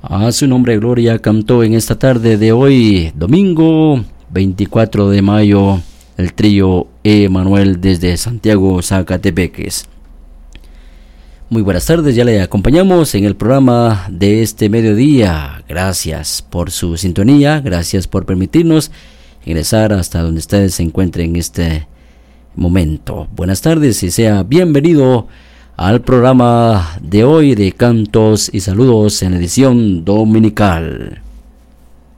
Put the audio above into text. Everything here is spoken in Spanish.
A su nombre, gloria, cantó en esta tarde de hoy, domingo 24 de mayo, el trío Emanuel desde Santiago, Zacatepeques. Muy buenas tardes, ya le acompañamos en el programa de este mediodía. Gracias por su sintonía, gracias por permitirnos ingresar hasta donde ustedes se encuentren en este momento. Buenas tardes y sea bienvenido al programa de hoy de Cantos y Saludos en edición dominical.